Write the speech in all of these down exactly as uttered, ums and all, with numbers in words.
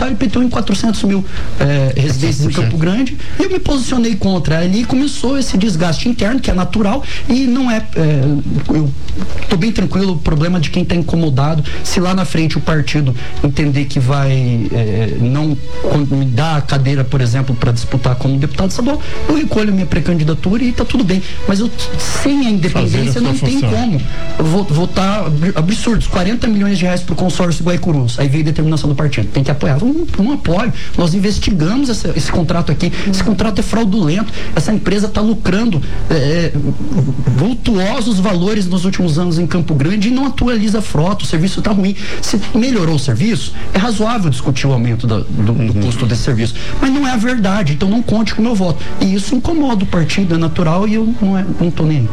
aumentar o I P T U em quatrocentos mil é, residências em Campo Grande, e eu me posicionei contra. Ali começou esse desgaste interno, que é natural, e não é, é eu estou bem tranquilo, o problema de quem está incomodado, se lá na frente o partido entender que vai é, não me dar a cadeira, por exemplo, para disputar como deputado estadual, eu recolho a minha pré-candidatura e está tudo bem, mas eu, sem a independência, não tem como vou, votar absurdos, quarenta milhões de reais para o consórcio Guaicurus, aí veio a determinação do partido, tem que apoiar, não, não apoio, nós investigamos essa, esse contrato aqui, esse contrato é fraudulento, essa empresa está lucrando é, vultuosos valores nos últimos anos em Campo Grande e não atualiza a frota, o serviço está ruim. Se melhorou o serviço, é razoável discutir o aumento da, do, uhum. do custo desse serviço, mas não é a verdade, então não conte com o meu voto, e isso incomoda o partido, é natural, e eu não, é, não tô nem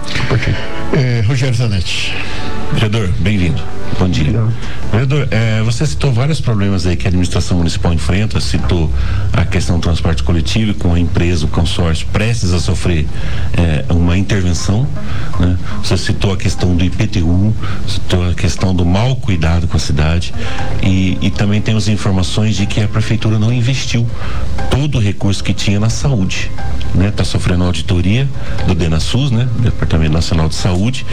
é, Rogério Zanetti. Vereador, bem-vindo. Bom dia. Obrigado. Vereador, é, você citou vários problemas aí que a administração municipal enfrenta, citou a questão do transporte coletivo, com a empresa, o consórcio, prestes a sofrer é, uma intervenção, né? Você citou a questão do I P T U, citou a questão do mau cuidado com a cidade, e, e também temos informações de que a prefeitura não investiu todo o recurso que tinha na saúde, né? Está sofrendo auditoria do DENASUS, né? Departamento Nacional de Saúde,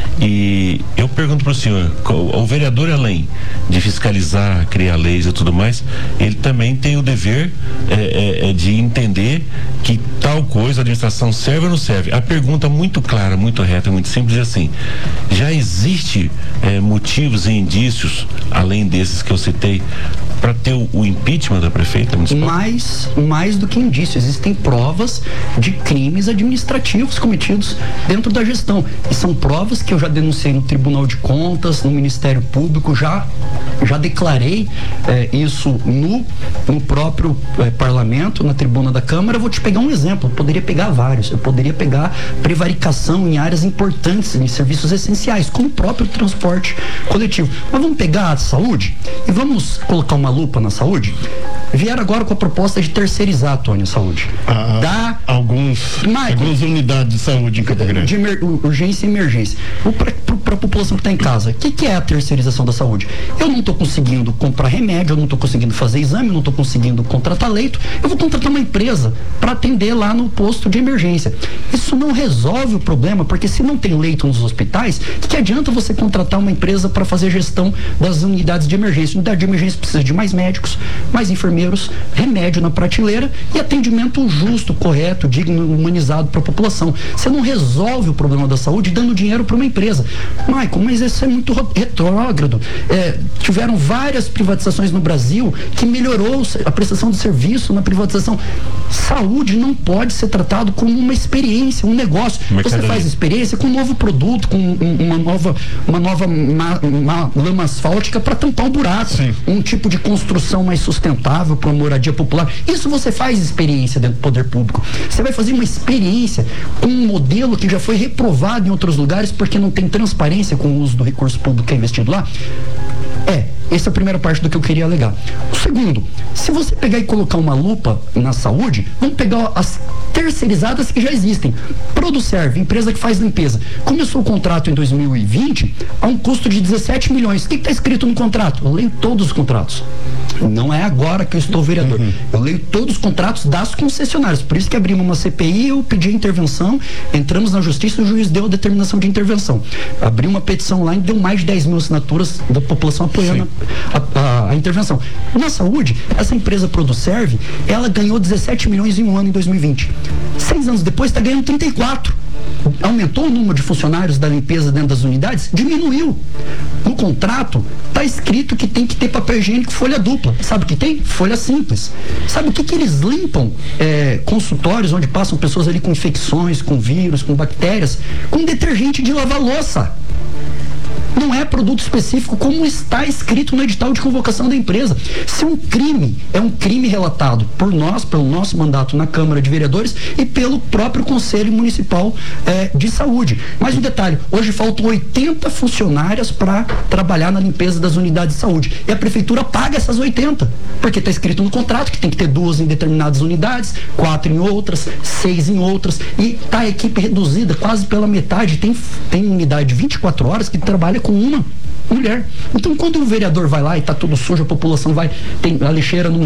e eu pergunto para o senhor, o vereador, além de fiscalizar, criar leis e tudo mais, ele também tem o dever é, é, de entender que tal coisa, a administração serve ou não serve. A pergunta muito clara, muito reta, muito simples é assim: já existe é, motivos e indícios, além desses que eu citei, para ter o, o impeachment da prefeita municipal? Mais, mais do que indícios, existem provas de crimes administrativos cometidos dentro da gestão, e são provas que eu já denunciei no Tribunal de Contas, no Ministério Público, já, já declarei eh, isso no, no próprio eh, parlamento, na tribuna da Câmara. Eu vou te pegar um exemplo, eu poderia pegar vários, eu poderia pegar prevaricação em áreas importantes, em serviços essenciais, como o próprio transporte coletivo. Mas vamos pegar a saúde e vamos colocar uma lupa na saúde. Vieram agora com a proposta de terceirizar, Tony, a saúde. Ah, Dá alguns, Michael, algumas unidades de saúde em Campo Grande. De emer, urgência e emergência. Para a população que está em casa, o que, que é a terceirização da saúde? Eu não estou conseguindo comprar remédio, eu não estou conseguindo fazer exame, eu não estou conseguindo contratar leito, eu vou contratar uma empresa para atender lá no posto de emergência. Isso não resolve o problema, porque se não tem leito nos hospitais, que, que adianta você contratar uma empresa para fazer gestão das unidades de emergência? A unidade de emergência precisa de mais médicos, mais enfermeiros, remédio na prateleira e atendimento justo, correto, digno, humanizado para a população. Você não resolve o problema da saúde dando dinheiro para uma empresa. Michael, mas isso é muito retrógrado. É, tiveram várias privatizações no Brasil que melhorou a prestação de serviço na privatização. Saúde não pode ser tratado como uma experiência, um negócio. Você faz experiência com um novo produto, com um, uma nova, uma nova ma, ma, lama asfáltica para tampar um buraco. Sim. Um tipo de construção mais sustentável para uma moradia popular. Isso você faz experiência dentro do poder público. Você vai fazer uma experiência com um modelo que já foi reprovado em outros lugares porque não tem transparência com o uso do recurso público que é investido lá? É, essa é a primeira parte do que eu queria alegar. O segundo, se você pegar e colocar uma lupa na saúde, vamos pegar as terceirizadas que já existem. Producerve, empresa que faz limpeza, começou o contrato em dois mil e vinte a um custo de dezessete milhões. O que está escrito no contrato? Eu leio todos os contratos. Não é agora que eu estou vereador. Uhum. Eu leio todos os contratos das concessionárias. Por isso que abrimos uma C P I, eu pedi a intervenção, entramos na justiça e o juiz deu a determinação de intervenção. Abri uma petição lá e deu mais de dez mil assinaturas da população apoiando a, a, a intervenção. Na saúde, essa empresa Producerve, ela ganhou dezessete milhões em um ano em dois mil e vinte. Seis anos depois está ganhando trinta e quatro. Aumentou o número de funcionários da limpeza dentro das unidades? Diminuiu. No contrato está escrito que tem que ter papel higiênico folha dupla. Sabe o que tem? Folha simples. Sabe o que que eles limpam? É, consultórios onde passam pessoas ali com infecções, com vírus, com bactérias, com detergente de lavar louça. Não é produto específico como está escrito no edital de convocação da empresa. Se um crime é um crime relatado por nós, pelo nosso mandato na Câmara de Vereadores e pelo próprio Conselho Municipal eh, de Saúde. Mais um detalhe, hoje faltam oitenta funcionárias para trabalhar na limpeza das unidades de saúde. E a Prefeitura paga essas oitenta, porque está escrito no contrato que tem que ter duas em determinadas unidades, quatro em outras, seis em outras, e está a equipe reduzida quase pela metade. Tem, tem unidade de vinte e quatro horas que trabalha com uma mulher. Então, quando o vereador vai lá e está tudo sujo, a população vai, tem a lixeira não